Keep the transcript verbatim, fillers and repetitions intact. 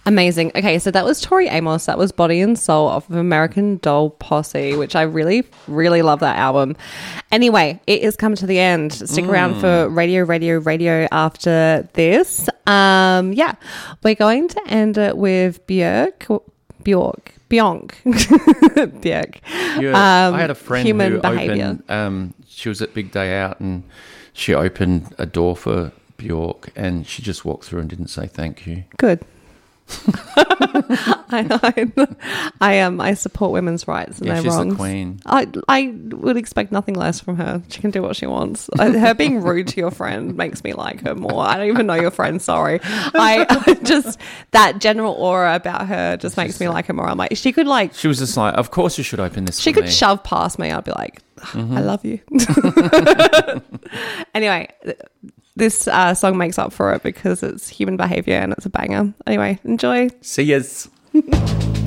Amazing. Okay, so that was Tori Amos. That was Body and Soul off of American Doll Posse, which I really, really love that album. Anyway, it has come to the end. Stick mm. around for Radio, Radio, Radio after this. Um, yeah, we're going to end it with Björk. Bjork. Bjork. Björk. Yeah, um, I had a friend human who behavior. opened, um, she was at Big Day Out and she opened a door for Bjork and she just walked through and didn't say thank you. Good. I I, I um I support women's rights and yeah, their she's wrongs. The queen. I I would expect nothing less from her. She can do what she wants. Her being rude to your friend makes me like her more. I don't even know your friend. Sorry. I, I just that general aura about her just makes me like her more. I'm like she could like. She was just like, of course you should open this. She for could me. shove past me. I'd be like, mm-hmm. I love you. Anyway. This uh, song makes up for it because it's human behavior and it's a banger. Anyway, enjoy. See yous.